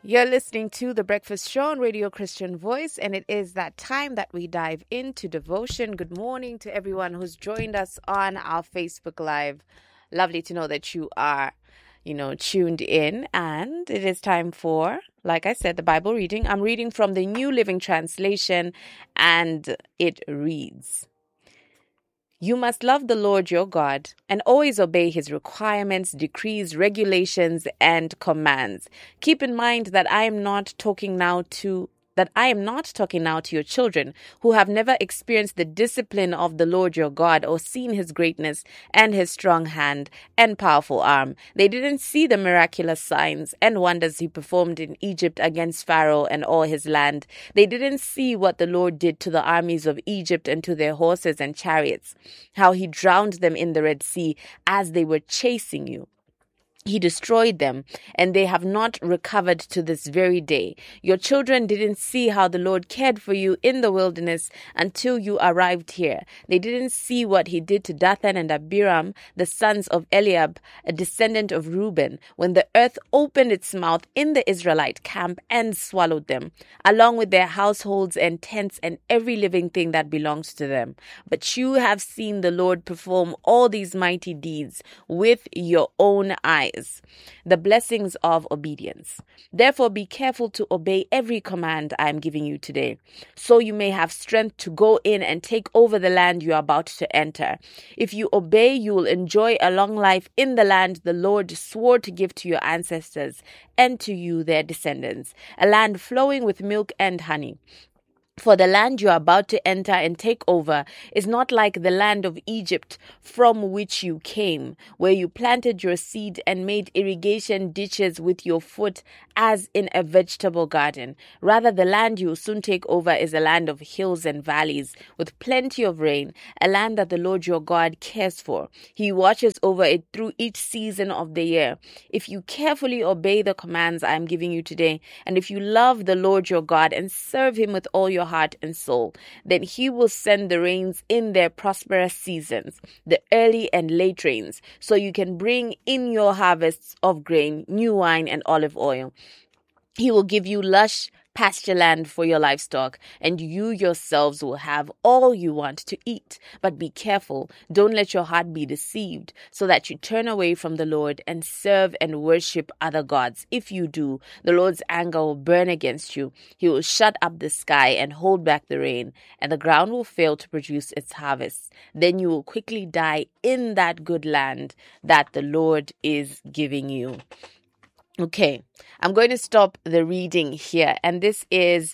You're listening to The Breakfast Show on Radio Christian Voice, and it is that time that we dive into devotion. Good morning to everyone who's joined us on our Facebook Live. Lovely to know that you are, tuned in, and it is time for, like I said, the Bible reading. I'm reading from the New Living Translation, and it reads, "You must love the Lord your God and always obey his requirements, decrees, regulations, and commands. Keep in mind that I am not talking now to your children who have never experienced the discipline of the Lord your God or seen his greatness and his strong hand and powerful arm. They didn't see the miraculous signs and wonders he performed in Egypt against Pharaoh and all his land. They didn't see what the Lord did to the armies of Egypt and to their horses and chariots, how he drowned them in the Red Sea as they were chasing you. He destroyed them, and they have not recovered to this very day. Your children didn't see how the Lord cared for you in the wilderness until you arrived here. They didn't see what he did to Dathan and Abiram, the sons of Eliab, a descendant of Reuben, when the earth opened its mouth in the Israelite camp and swallowed them, along with their households and tents and every living thing that belongs to them. But you have seen the Lord perform all these mighty deeds with your own eyes. The blessings of obedience. Therefore, be careful to obey every command I am giving you today, so you may have strength to go in and take over the land you are about to enter. If you obey, you will enjoy a long life in the land the Lord swore to give to your ancestors and to you, their descendants, a land flowing with milk and honey. For the land you are about to enter and take over is not like the land of Egypt from which you came, where you planted your seed and made irrigation ditches with your foot as in a vegetable garden. Rather, the land you will soon take over is a land of hills and valleys with plenty of rain, a land that the Lord your God cares for. He watches over it through each season of the year. If you carefully obey the commands I am giving you today, and if you love the Lord your God and serve him with all your heart and soul, then he will send the rains in their prosperous seasons, the early and late rains, so you can bring in your harvests of grain, new wine, and olive oil. He will give you lush pasture land for your livestock, and you yourselves will have all you want to eat. But be careful, don't let your heart be deceived, so that you turn away from the Lord and serve and worship other gods. If you do, the Lord's anger will burn against you. He will shut up the sky and hold back the rain, and the ground will fail to produce its harvest. Then you will quickly die in that good land that the Lord is giving you." Okay, I'm going to stop the reading here, and this is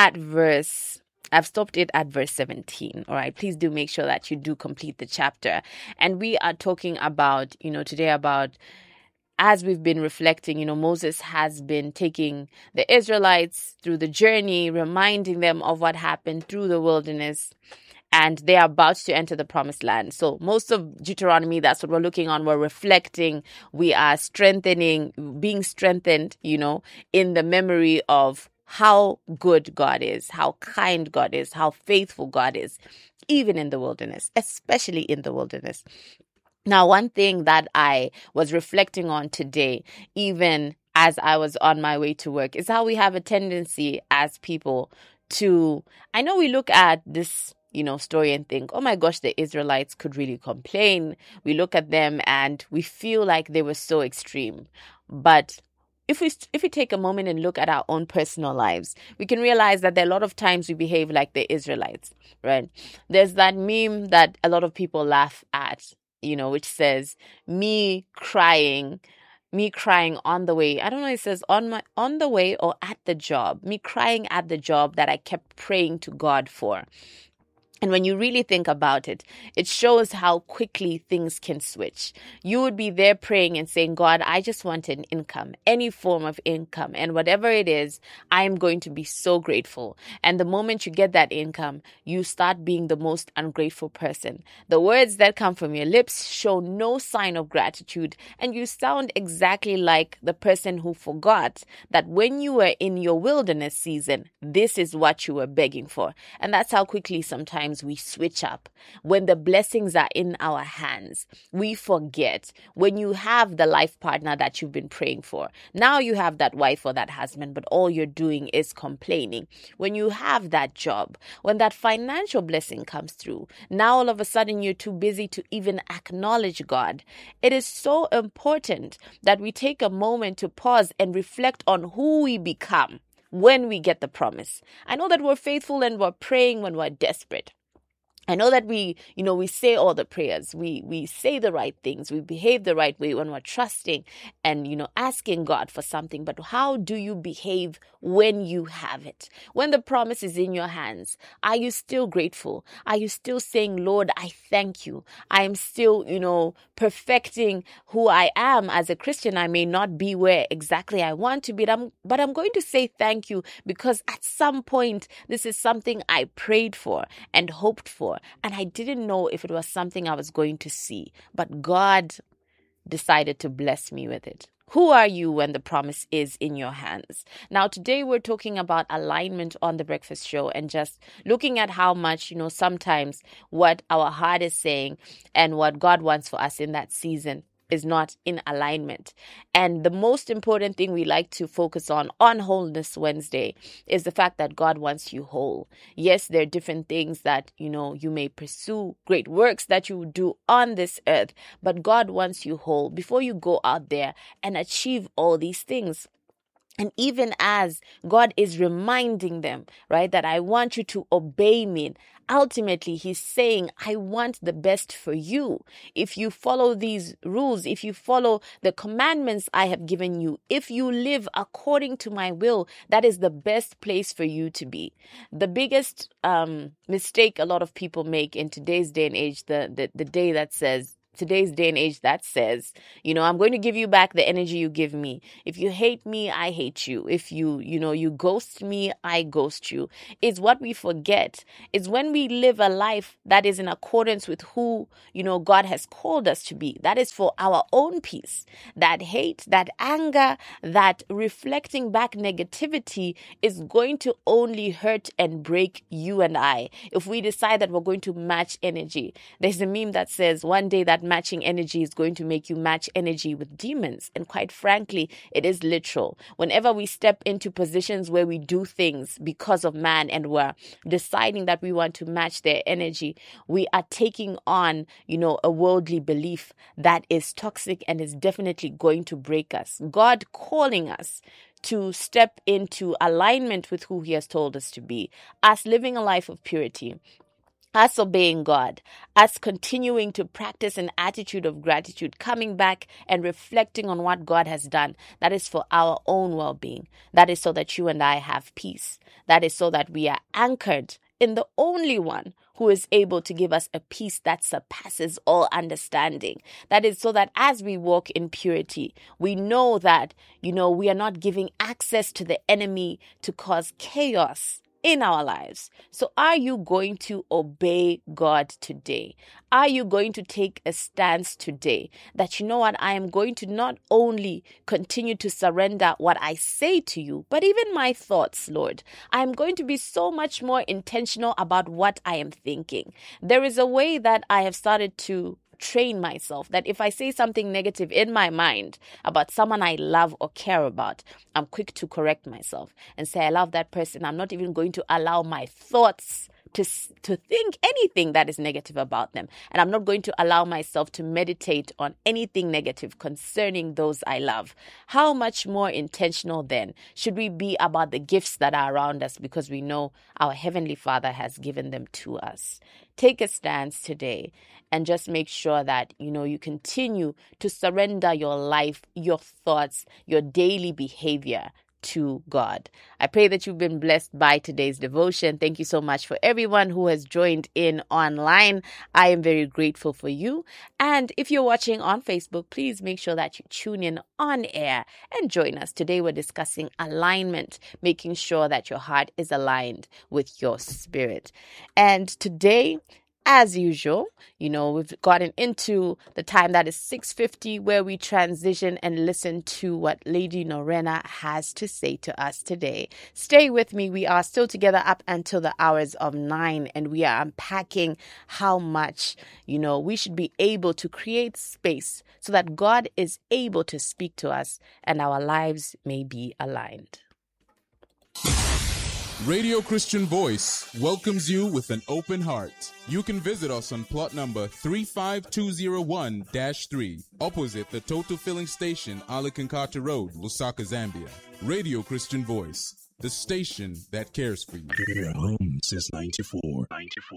I've stopped it at verse 17. All right, please do make sure that you do complete the chapter. And we are talking about, today about, as we've been reflecting, Moses has been taking the Israelites through the journey, reminding them of what happened through the wilderness, and they are about to enter the promised land. So most of Deuteronomy, that's what we're looking on. We're reflecting. We are being strengthened, in the memory of how good God is, how kind God is, how faithful God is, even in the wilderness, especially in the wilderness. Now, one thing that I was reflecting on today, even as I was on my way to work, is how we have a tendency as people to, I know we look at this story and think, oh my gosh, the Israelites could really complain. We look at them and we feel like they were so extreme. But if we take a moment and look at our own personal lives, we can realize that there are a lot of times we behave like the Israelites, right? There's that meme that a lot of people laugh at, which says, me crying on the way. I don't know, it says on the way or at the job. Me crying at the job that I kept praying to God for. And when you really think about it, it shows how quickly things can switch. You would be there praying and saying, God, I just want an income, any form of income. And whatever it is, I am going to be so grateful. And the moment you get that income, you start being the most ungrateful person. The words that come from your lips show no sign of gratitude. And you sound exactly like the person who forgot that when you were in your wilderness season, this is what you were begging for. And that's how quickly sometimes sometimes we switch up. When the blessings are in our hands, we forget. When you have the life partner that you've been praying for, now you have that wife or that husband, but all you're doing is complaining. When you have that job, when that financial blessing comes through, now all of a sudden you're too busy to even acknowledge God. It is so important that we take a moment to pause and reflect on who we become when we get the promise. I know that we're faithful and we're praying when we're desperate. I know that we say all the prayers, we say the right things, we behave the right way when we're trusting and, asking God for something. But how do you behave when you have it? When the promise is in your hands, are you still grateful? Are you still saying, Lord, I thank you. I am still, perfecting who I am as a Christian. I may not be where exactly I want to be, but I'm going to say thank you because at some point, this is something I prayed for and hoped for. And I didn't know if it was something I was going to see, but God decided to bless me with it. Who are you when the promise is in your hands? Now, today we're talking about alignment on The Breakfast Show and just looking at how much, sometimes what our heart is saying and what God wants for us in that season is not in alignment. And the most important thing we like to focus on Wholeness Wednesday is the fact that God wants you whole. Yes, there are different things that, you may pursue, great works that you do on this earth, but God wants you whole before you go out there and achieve all these things. And even as God is reminding them, right, that I want you to obey me, ultimately he's saying, I want the best for you. If you follow these rules, if you follow the commandments I have given you, if you live according to my will, that is the best place for you to be. The biggest mistake a lot of people make in today's day and age, today's day and age that says, I'm going to give you back the energy you give me. If you hate me, I hate you. If you ghost me, I ghost you. Is what we forget. Is when we live a life that is in accordance with who, God has called us to be. That is for our own peace. That hate, that anger, that reflecting back negativity is going to only hurt and break you and I. If we decide that we're going to match energy. There's a meme that says one day that matching energy is going to make you match energy with demons. And quite frankly, it is literal. Whenever we step into positions where we do things because of man and we're deciding that we want to match their energy, we are taking on, a worldly belief that is toxic and is definitely going to break us. God calling us to step into alignment with who he has told us to be, us living a life of purity, us obeying God, us continuing to practice an attitude of gratitude, coming back and reflecting on what God has done. That is for our own well-being. That is so that you and I have peace. That is so that we are anchored in the only one who is able to give us a peace that surpasses all understanding. That is so that as we walk in purity, we know that, we are not giving access to the enemy to cause chaos in our lives. So are you going to obey God today? Are you going to take a stance today that, I am going to not only continue to surrender what I say to you, but even my thoughts, Lord. I am going to be so much more intentional about what I am thinking. There is a way that I have started to train myself that if I say something negative in my mind about someone I love or care about, I'm quick to correct myself and say, I love that person. I'm not even going to allow my thoughts to think anything that is negative about them. And I'm not going to allow myself to meditate on anything negative concerning those I love. How much more intentional then should we be about the gifts that are around us because we know our Heavenly Father has given them to us? Take a stance today and just make sure that, you continue to surrender your life, your thoughts, your daily behavior to God. I pray that you've been blessed by today's devotion. Thank you so much for everyone who has joined in online. I am very grateful for you. And if you're watching on Facebook, please make sure that you tune in on air and join us. Today we're discussing alignment, making sure that your heart is aligned with your spirit. And today as usual, we've gotten into the time that is 6:50, where we transition and listen to what Lady Norena has to say to us today. Stay with me. We are still together up until the hours of 9, and we are unpacking how much, we should be able to create space so that God is able to speak to us and our lives may be aligned. Radio Christian Voice welcomes you with an open heart. You can visit us on plot number 35201-3, opposite the Total Filling Station, Alakankata Road, Lusaka, Zambia. Radio Christian Voice, the station that cares for you. We're home since 94.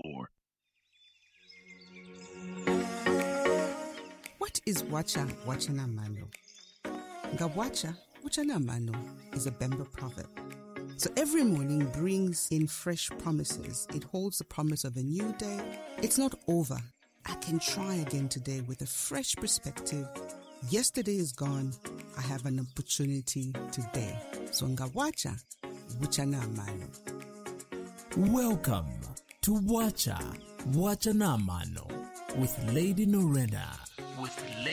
What is Wacha Namano? Ngawacha Namano is a Bemba proverb. So every morning brings in fresh promises. It holds the promise of a new day. It's not over. I can try again today with a fresh perspective. Yesterday is gone. I have an opportunity today. So ngawacha Namano. Welcome to Wacha Namano with Lady Norena.